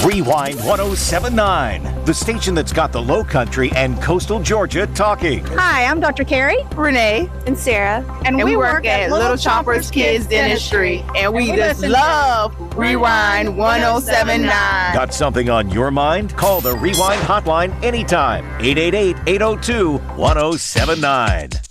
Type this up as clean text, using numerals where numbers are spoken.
Rewind 1079, the station that's got the Low Country and Coastal Georgia talking. Hi, I'm Dr. Carrie, Renee, and Sarah. and we work at Little Choppers Kids Dentistry. And we just listen love Rewind 1079. Got something on your mind? Call the Rewind hotline anytime. 888-802-1079.